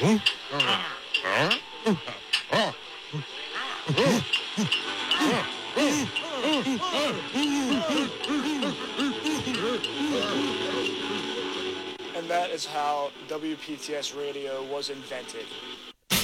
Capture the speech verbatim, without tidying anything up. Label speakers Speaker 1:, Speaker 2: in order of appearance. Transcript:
Speaker 1: And that is how W P T S radio was invented.